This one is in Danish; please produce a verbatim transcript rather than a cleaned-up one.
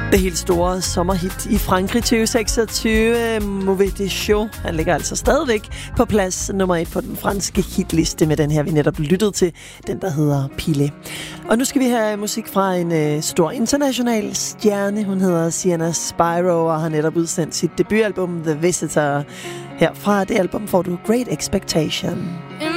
Det helt store sommerhit i Frankrig tyve seksogtyve, Mauvais des Choux. Han ligger altså stadigvæk på plads nummer et på den franske hitliste med den her, vi netop lyttede til, den der hedder Pile. Og nu skal vi have musik fra en øh, stor international stjerne. Hun hedder Sienna Spyro og har netop udsendt sit debutalbum The Visitor. Her fra det album får du Great Expectation.